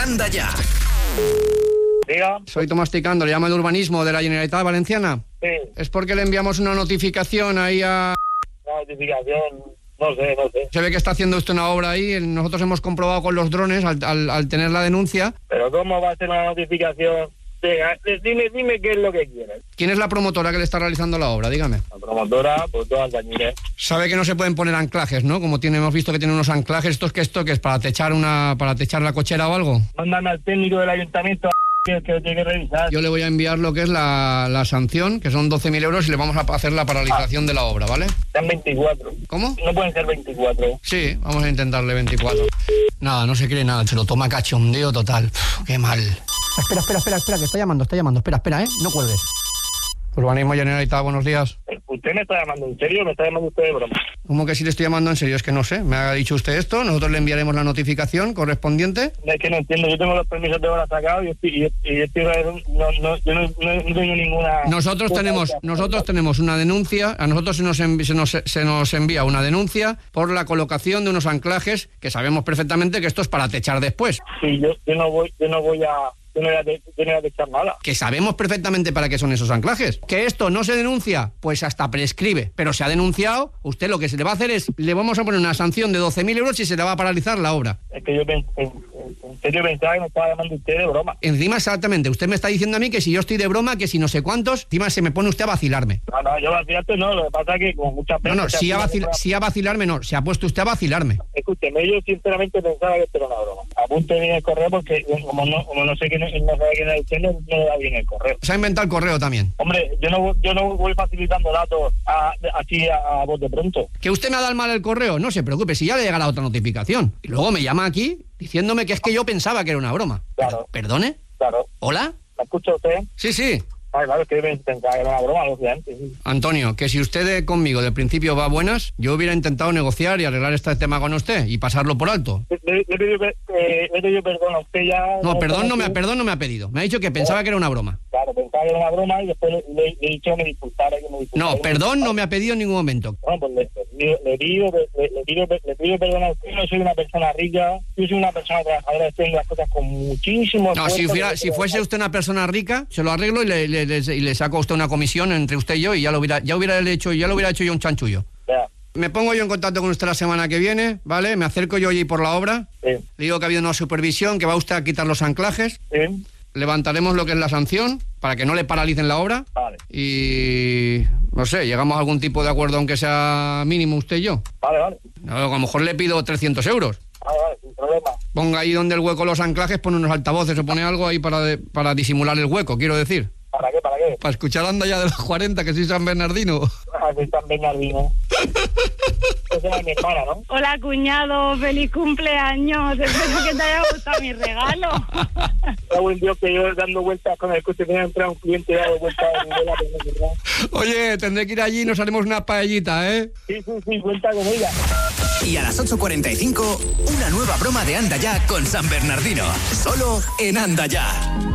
Anda Ya. Diga. Soy Tomás Ticando, le llamo de Urbanismo de la Generalitat Valenciana. Sí. Es porque le enviamos una notificación ahí a... Una notificación, no sé. Se ve que está haciendo usted una obra ahí, nosotros hemos comprobado con los drones al tener la denuncia. Pero ¿cómo va a ser una notificación? Dime qué es lo que quieres. ¿Quién es la promotora que le está realizando la obra? Dígame. La promotora, pues todas albañiles. Sabe que no se pueden poner anclajes, ¿no? Como hemos visto que tiene unos anclajes, ¿esto qué es? ¿Para techar la cochera o algo? Mándame al técnico del ayuntamiento que lo tiene que revisar. Yo le voy a enviar lo que es la sanción, que son 12.000 euros, y le vamos a hacer la paralización de la obra, ¿vale? Están 24. ¿Cómo? No pueden ser 24. Sí, vamos a intentarle 24. Nada, no se cree nada, se lo toma cachondeo total. Qué mal. Espera, que está llamando. Espera, no cuelgues. Urbanismo Generalitat, buenos días. ¿Usted me está llamando en serio o me está llamando usted de broma? ¿Cómo que sí le estoy llamando en serio? Es que no sé. Me ha dicho usted esto, nosotros le enviaremos la notificación correspondiente. Es que no entiendo, yo tengo los permisos de obra sacados y no tengo ninguna... Nosotros tenemos una denuncia, a nosotros se nos envía una denuncia por la colocación de unos anclajes que sabemos perfectamente que esto es para techar después. Sí, yo no voy a techar nada. Que sabemos perfectamente para qué son esos anclajes. Que esto no se denuncia, pues hasta prescribe. Pero se ha denunciado, usted lo que se le va a hacer es, le vamos a poner una sanción de 12.000 euros y se le va a paralizar la obra. Es que yo en serio pensaba que me estaba llamando usted de broma. Encima, exactamente, usted me está diciendo a mí que si yo estoy de broma, que si no sé cuántos, encima se me pone usted a vacilarme. No, yo vacilarte no, lo que pasa es que como muchas veces... No, si a vacilarme no, se ha puesto usted a vacilarme. Escúcheme, yo sinceramente pensaba que esto era una broma. Apunte bien el correo porque como no sé quién no sabe quién es usted, no le da bien el correo. Se ha inventado el correo también. Hombre, yo no voy facilitando datos así a voz de pronto. ¿Que usted me ha dado mal el correo? No se preocupe, si ya le llegará otra notificación. Y luego me llama aquí diciéndome que es que yo pensaba que era una broma. Claro. ¿Perdone? Claro. ¿Hola? ¿Me escucha usted? Sí. Claro, es que yo pensaba que era una broma, lógicamente. Sí. Antonio, que si usted conmigo del principio va a buenas, yo hubiera intentado negociar y arreglar este tema con usted y pasarlo por alto. Le he pedido perdón a usted ya... No, perdón no me ha pedido. Me ha dicho que pensaba que era una broma. Claro, pensaba que era una broma y después le he dicho que me disculpara. No, perdón no me ha pedido en ningún momento. Bueno, pues le pido perdón a usted. Yo no soy una persona rica, yo soy una persona trabajadora, estoy en las cosas con muchísimo... No, si fuese usted una persona rica, se lo arreglo y le saco a usted una comisión entre usted y yo y ya lo hubiera hecho yo un chanchullo. Ya. Me pongo yo en contacto con usted la semana que viene, ¿vale? Me acerco yo allí por la obra. Sí. Le digo que ha habido una supervisión, que va usted a quitar los anclajes. Sí. Levantaremos lo que es la sanción para que no le paralicen la obra. Vale. Y no sé, llegamos a algún tipo de acuerdo aunque sea mínimo usted y yo. Vale. A lo mejor le pido 300 euros. Vale, sin problema. Ponga ahí donde el hueco los anclajes, pone unos altavoces o pone algo ahí para disimular el hueco, quiero decir. ¿Para qué? Para escuchar Anda Ya de los 40, que soy San Bernardino. Soy San Bernardino. Esa es mi hermana, ¿no? Hola, cuñado, feliz cumpleaños. Espero que te haya gustado mi regalo. Qué buen Dios que yo dando vueltas con el coche, tenía entrado un cliente y dado vueltas a mi vela, Oye, tendré que ir allí y nos haremos una paellita, ¿eh? Sí, cuenta con ella. Y a las 8:45, una nueva broma de Anda Ya con San Bernardino. Solo en Anda Ya.